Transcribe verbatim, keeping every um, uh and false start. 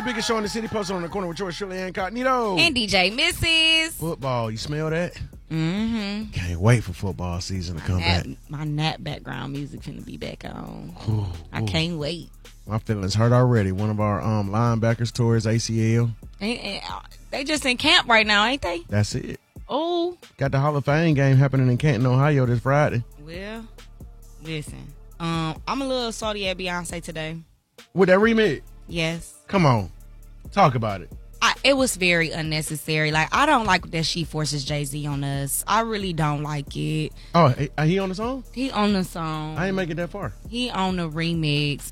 biggest show in the city, posted on the corner with George Shirley and Incognito. And D J Missus Football, you smell that? Mm-hmm. Can't wait for football season to come Nat, back. My Nat background music finna be back on. Ooh, I ooh. can't wait. My feelings hurt already. One of our um, linebackers tore his A C L. And, and, uh, they just in camp right now, ain't they? That's it. Oh. Got the Hall of Fame game happening in Canton, Ohio this Friday. Well, listen. Um, I'm a little salty at Beyonce today. With that remix? Yes. Come on. Talk about it. I, it was very unnecessary. Like, I don't like that she forces Jay-Z on us. I really don't like it. Oh, he, he on the song? He on the song. I ain't make it that far. He on the remix.